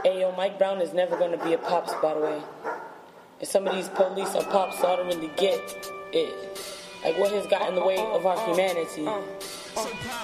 Ayo, Mike Brown is never gonna be a pops, by the way. And some of these police are pops, so I don't really get it. Like, what has got in the way of our humanity?